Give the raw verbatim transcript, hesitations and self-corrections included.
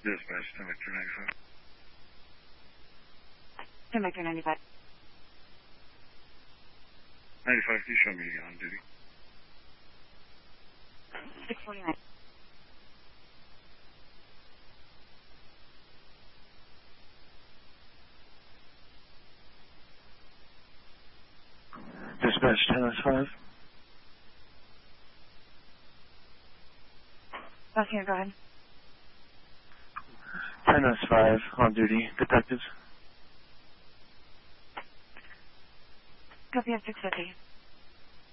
Dispatch, ten Victor ninety-five. ten Victor ninety-five. ninety-five, can you show me on duty? six forty-nine. Dispatch, ten S five. Okay, go ahead. ten S five, on duty, detectives. Copy of six fifty.